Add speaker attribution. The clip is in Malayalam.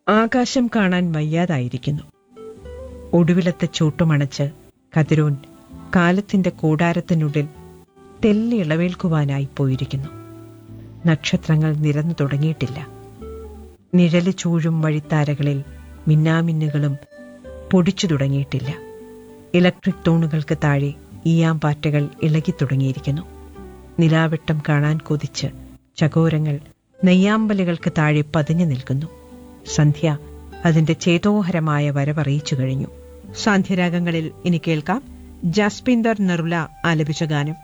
Speaker 1: ആകാശം കാണാൻ വയ്യാതായിരിക്കുന്നു. ഒടുവിലത്തെ ചൂട്ടുമണച്ച് കതിരോൻ കാലത്തിന്റെ കൂടാരത്തിനുള്ളിൽ തെല്ലി ഇളവേൽക്കുവാനായി പോയിരിക്കുന്നു. നക്ഷത്രങ്ങൾ നിരന്നു തുടങ്ങിയിട്ടില്ല. നിഴല് ചൂഴും വഴിത്താരകളിൽ മിന്നാമിന്നുകളും പൊടിച്ചു തുടങ്ങിയിട്ടില്ല. ഇലക്ട്രിക് തൂണുകൾക്ക് താഴെ ഈയാമ്പാറ്റകൾ ഇളകിത്തുടങ്ങിയിരിക്കുന്നു. നിലാവെട്ടം കാണാൻ കൊതിച്ച് ചകോരങ്ങൾ നെയ്യാമ്പലുകൾക്ക് താഴെ പതിഞ്ഞു നിൽക്കുന്നു. സന്ധ്യ അതിന്റെ ചേതോഹരമായ വരവറിയിച്ചു കഴിഞ്ഞു. സാന്ധ്യരാഗങ്ങളിൽ ഇനി കേൾക്കാം ജാസ്പിന്ദർ നറുല ആലപിച്ച ഗാനം.